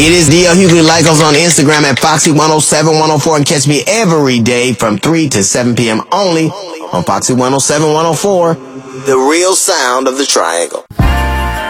It is DL Hughley. Like us on Instagram at Foxy107104 and catch me every day from 3 to 7 p.m. only on Foxy 107-104, the real sound of the Triangle.